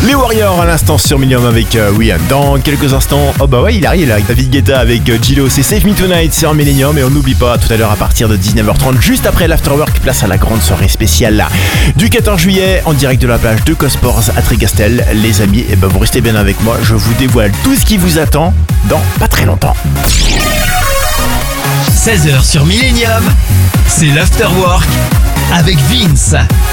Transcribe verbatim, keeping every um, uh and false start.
Les Warriors à l'instant sur Millennium avec euh, oui, dans quelques instants. Oh bah ouais, il arrive là avec David Guetta avec euh, Gillo. C'est Save Me Tonight sur Millennium. Et on n'oublie pas tout à l'heure à partir de dix-neuf heures trente, juste après l'Afterwork, place à la grande soirée spéciale là du quatorze juillet en direct de la plage de Cosports à Trégastel. Les amis, et ben vous restez bien avec moi. Je vous dévoile tout ce qui vous attend dans pas très longtemps. seize heures sur Millennium, c'est l'Afterwork avec Vince.